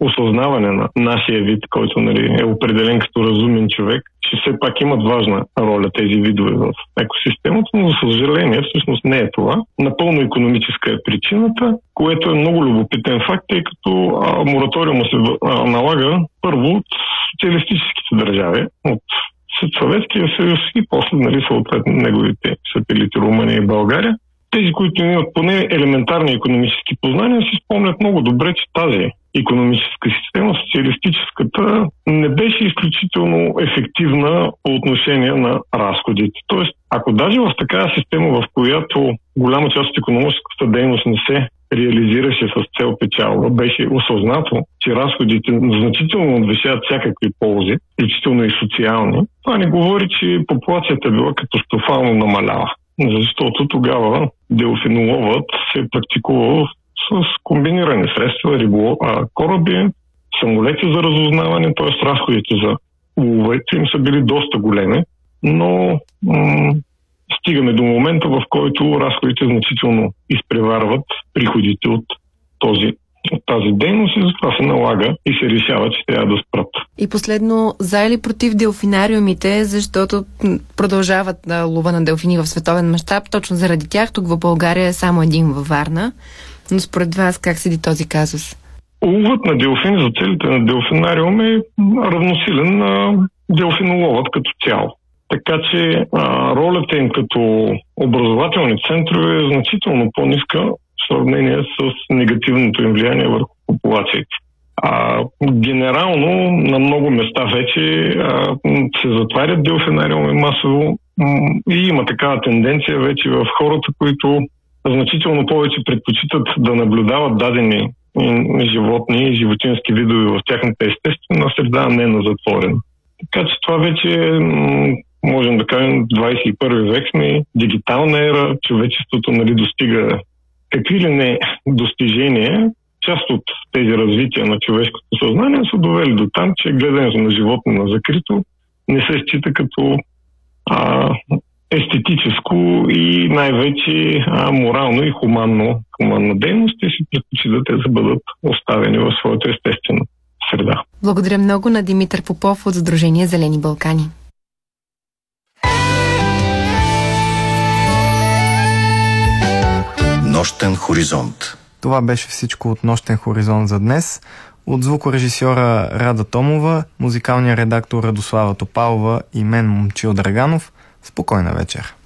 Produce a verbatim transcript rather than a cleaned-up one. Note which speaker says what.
Speaker 1: осъзнаване на нашия вид, който, нали, е определен като разумен човек, че все пак имат важна роля тези видове в екосистемата, но за съжаление всъщност не е това. Напълно икономическа е причината, което е много любопитен факт, тъй като а, мораториума се а, налага първо от социалистическите държави, от Съветския съюз и после, нали, съответно неговите сателити Румъния и България. Тези, които имат поне елементарни икономически познания, си спомнят много добре, че тази икономическа система, социалистическата, не беше изключително ефективна по отношение на разходите. Тоест, ако даже в такава система, в която голяма част от икономическата дейност не се реализираше с цел печалба, беше осъзнато, че разходите значително надвишават всякакви ползи, включително и социални, това не говори, че популацията била катастрофално намаляла. Защото тогава делфиноловът се е практикувал с комбинирани средства, риболов, кораби, самолети за разузнаване, т.е. разходите за уловете им са били доста големи, но м- стигаме до момента, в който разходите значително изпреварват приходите от, този, от тази дейност и затова се налага и се решава, че трябва да спрат.
Speaker 2: И последно, за или против делфинариумите, защото продължават да лова на делфини в световен мащаб, точно заради тях. Тук в България е само един във Варна. Но според вас как седи този казус?
Speaker 1: Уловът на делфини за целите на делфинариум е равносилен на делфиноловът като цяло. Така че а, ролята им като образователни центрове е значително по-ниска в сравнение с негативното им влияние върху популациите. А, генерално на много места вече а, се затварят делфинариуми масово м- и има такава тенденция вече в хората, които значително повече предпочитат да наблюдават дадени животни и животински видове в тяхната естествена среда, а не на затворена. Така че това вече е, можем да кажем, двадесет и първи век сме, дигитална ера, човечеството, нали, достига какви ли не достижения. Част от тези развития на човешкото съзнание са довели до там, че гледането на животни на закрито не се счита като а, естетическо и най-вече а, морално и хуманно, хуманна дейност и си предпочитат те да бъдат оставени в своята естествена среда.
Speaker 2: Благодаря много на Димитър Попов от Сдружение Зелени Балкани.
Speaker 3: Нощен хоризонт.
Speaker 4: Това беше всичко от Нощен хоризонт за днес. От звукорежисьора Рада Томова, музикалния редактор Радослава Топалова и мен, Момчил Драганов. Спокойна вечер.